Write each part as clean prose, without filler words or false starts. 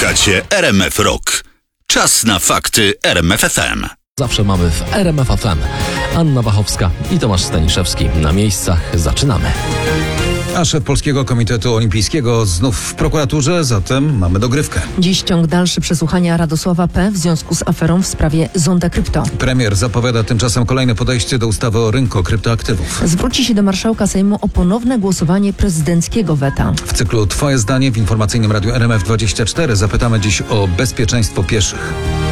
Słuchacie RMF Rock. Czas na fakty RMF FM. Zawsze mamy w RMF FM. Anna Wachowska i Tomasz Staniszewski. Na miejscach zaczynamy. A szef Polskiego Komitetu Olimpijskiego znów w prokuraturze, zatem mamy dogrywkę. Dziś ciąg dalszy przesłuchania Radosława P. w związku z aferą w sprawie Zonda Krypto. Premier zapowiada tymczasem kolejne podejście do ustawy o rynku kryptoaktywów. Zwróci się do marszałka Sejmu o ponowne głosowanie prezydenckiego weta. W cyklu Twoje zdanie w informacyjnym radiu RMF24 zapytamy dziś o bezpieczeństwo pieszych.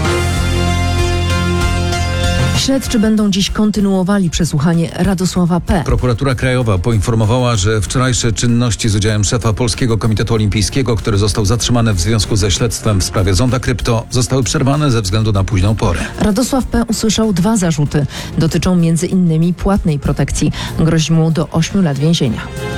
Śledczy będą dziś kontynuowali przesłuchanie Radosława P. Prokuratura Krajowa poinformowała, że wczorajsze czynności z udziałem szefa Polskiego Komitetu Olimpijskiego, który został zatrzymany w związku ze śledztwem w sprawie Zonda Krypto, zostały przerwane ze względu na późną porę. Radosław P. usłyszał 2 zarzuty. Dotyczą m.in. płatnej protekcji. Grozi mu do 8 lat więzienia.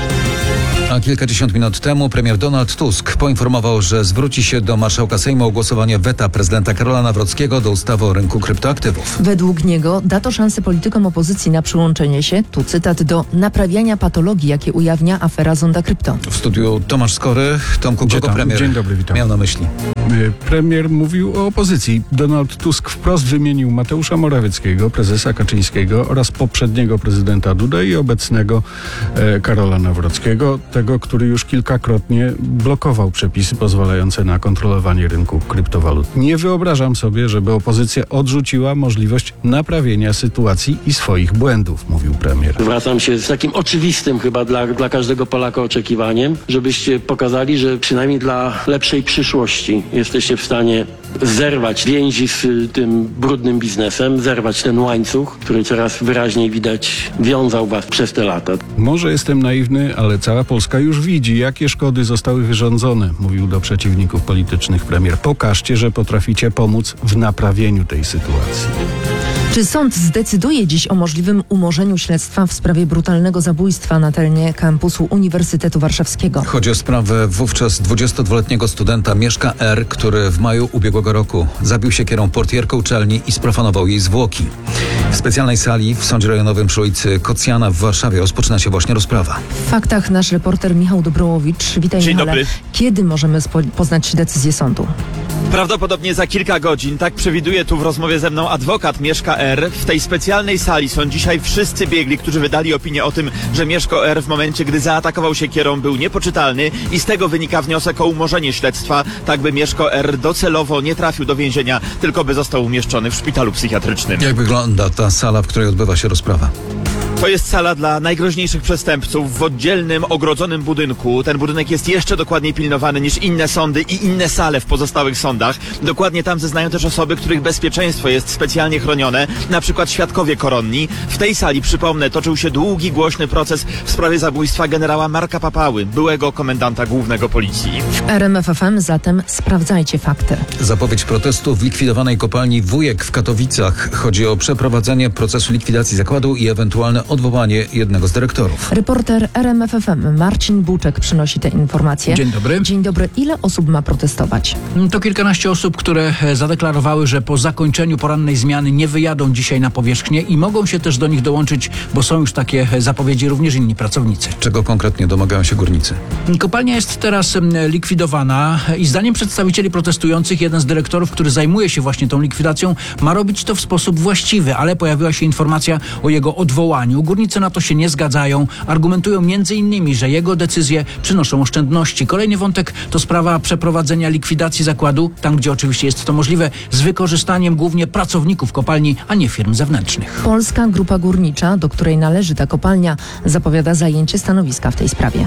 A kilkadziesiąt minut temu premier Donald Tusk poinformował, że zwróci się do marszałka Sejmu o głosowanie weta prezydenta Karola Nawrockiego do ustawy o rynku kryptoaktywów. Według niego da to szansę politykom opozycji na przyłączenie się, tu cytat, do naprawiania patologii, jakie ujawnia afera Zonda Krypto. W studiu Tomasz Skory. Tomku, kogo premier Dzień dobry, witam. miał na myśli? Premier mówił o opozycji. Donald Tusk wprost wymienił Mateusza Morawieckiego, prezesa Kaczyńskiego oraz poprzedniego prezydenta Dudę i obecnego Karola Nawrockiego, tego, który już kilkakrotnie blokował przepisy pozwalające na kontrolowanie rynku kryptowalut. Nie wyobrażam sobie, żeby opozycja odrzuciła możliwość naprawienia sytuacji i swoich błędów, mówił premier. Zwracam się z takim oczywistym chyba dla każdego Polaka oczekiwaniem, żebyście pokazali, że przynajmniej dla lepszej przyszłości jesteście w stanie zerwać więzi z tym brudnym biznesem, zerwać ten łańcuch, który coraz wyraźniej widać wiązał was przez te lata. Może jestem naiwny, ale cała Polska już widzi, jakie szkody zostały wyrządzone, mówił do przeciwników politycznych premier. Pokażcie, że potraficie pomóc w naprawieniu tej sytuacji. Czy sąd zdecyduje dziś o możliwym umorzeniu śledztwa w sprawie brutalnego zabójstwa na terenie kampusu Uniwersytetu Warszawskiego? Chodzi o sprawę wówczas 22-letniego studenta Mieszka R., który w maju ubiegłego roku zabił siekierą portierkę uczelni i sprofanował jej zwłoki. W specjalnej sali w Sądzie Rejonowym przy ulicy Kocjana w Warszawie rozpoczyna się właśnie rozprawa. W faktach nasz reporter Michał Dobrołowicz. Witaj, Dzień Michale. dobry. Kiedy możemy poznać decyzję sądu? Prawdopodobnie za kilka godzin, tak przewiduje tu w rozmowie ze mną adwokat Mieszka R. W tej specjalnej sali są dzisiaj wszyscy biegli, którzy wydali opinię o tym, że Mieszko R. w momencie, gdy zaatakował siekierą, był niepoczytalny i z tego wynika wniosek o umorzenie śledztwa, tak by Mieszko R. docelowo nie trafił do więzienia, tylko by został umieszczony w szpitalu psychiatrycznym. Jak wygląda ta sala, w której odbywa się rozprawa? To jest sala dla najgroźniejszych przestępców w oddzielnym, ogrodzonym budynku. Ten budynek jest jeszcze dokładniej pilnowany niż inne sądy i inne sale w pozostałych sądach. Dokładnie tam zeznają też osoby, których bezpieczeństwo jest specjalnie chronione, na przykład świadkowie koronni. W tej sali, przypomnę, toczył się długi, głośny proces w sprawie zabójstwa generała Marka Papały, byłego komendanta głównego policji. W RMF FM zatem sprawdzajcie fakty. Zapowiedź protestu w likwidowanej kopalni Wujek w Katowicach. Chodzi o przeprowadzenie procesu likwidacji zakładu i ewentualne odwołanie jednego z dyrektorów. Reporter RMF FM Marcin Buczek przynosi te informacje. Dzień dobry. Dzień dobry. Ile osób ma protestować? To kilkanaście osób, które zadeklarowały, że po zakończeniu porannej zmiany nie wyjadą dzisiaj na powierzchnię i mogą się też do nich dołączyć, bo są już takie zapowiedzi, również inni pracownicy. Czego konkretnie domagają się górnicy? Kopalnia jest teraz likwidowana i zdaniem przedstawicieli protestujących jeden z dyrektorów, który zajmuje się właśnie tą likwidacją, ma robić to w sposób właściwy, ale pojawiła się informacja o jego odwołaniu. Górnicy na to się nie zgadzają. Argumentują m.in., że jego decyzje przynoszą oszczędności. Kolejny wątek to sprawa przeprowadzenia likwidacji zakładu, tam gdzie oczywiście jest to możliwe, z wykorzystaniem głównie pracowników kopalni, a nie firm zewnętrznych. Polska Grupa Górnicza, do której należy ta kopalnia, zapowiada zajęcie stanowiska w tej sprawie.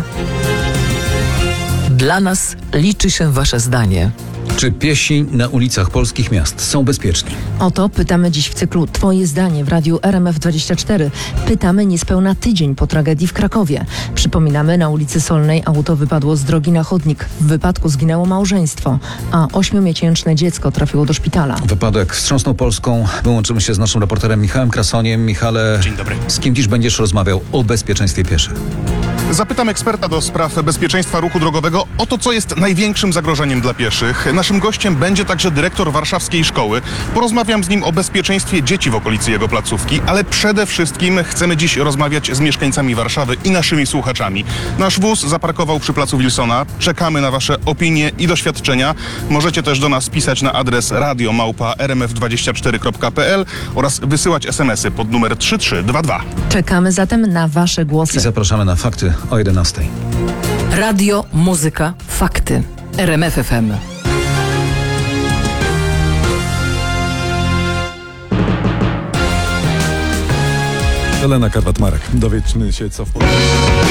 Dla nas liczy się wasze zdanie. Czy piesi na ulicach polskich miast są bezpieczni? O to pytamy dziś w cyklu Twoje zdanie w radiu RMF24. Pytamy niespełna tydzień po tragedii w Krakowie. Przypominamy, na ulicy Solnej auto wypadło z drogi na chodnik. W wypadku zginęło małżeństwo, a 8-miesięczne dziecko trafiło do szpitala. Wypadek wstrząsnął Polską. Wyłączymy się z naszym reporterem Michałem Krasoniem. Michale, Dzień dobry. z kim dziś będziesz rozmawiał o bezpieczeństwie pieszych? Zapytam eksperta do spraw bezpieczeństwa ruchu drogowego o to, co jest największym zagrożeniem dla pieszych. Naszym gościem będzie także dyrektor warszawskiej szkoły. Porozmawiam z nim o bezpieczeństwie dzieci w okolicy jego placówki, ale przede wszystkim chcemy dziś rozmawiać z mieszkańcami Warszawy i naszymi słuchaczami. Nasz wóz zaparkował przy placu Wilsona. Czekamy na wasze opinie i doświadczenia. Możecie też do nas pisać na adres radio@rmf24.pl oraz wysyłać SMS-y pod numer 3322. Czekamy zatem na wasze I głosy. zapraszamy na fakty o 11. Radio, muzyka, fakty. RMF FM. Elena Karpat-Marek. Dowiedzmy się, co w